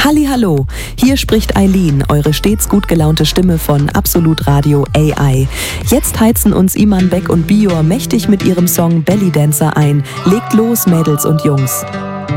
Hallihallo, hier spricht Eileen, eure stets gut gelaunte Stimme von Absolut Radio AI. Jetzt heizen uns Iman Beck und Bior mächtig mit ihrem Song Belly Dancer ein. Legt los, Mädels und Jungs.